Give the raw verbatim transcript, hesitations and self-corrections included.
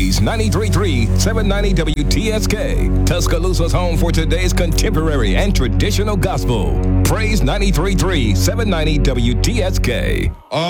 Praise ninety-three point three, seven ninety W T S K. Tuscaloosa's home for today's contemporary and traditional gospel. Praise ninety-three point three, seven ninety W T S K.